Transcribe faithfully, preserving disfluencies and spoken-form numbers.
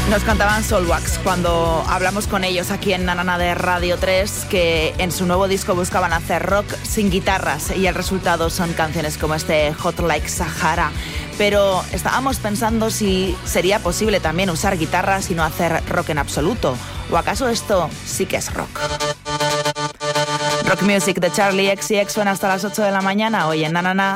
Nos cantaban Soulwax cuando hablamos con ellos aquí en Nanana de Radio tres, que en su nuevo disco buscaban hacer rock sin guitarras, y el resultado son canciones como este Hot Like Sahara. Pero estábamos pensando si sería posible también usar guitarras y no hacer rock en absoluto. ¿O acaso esto sí que es rock? Rock Music de Charlie X C X suena hasta las ocho de la mañana hoy en Nanana.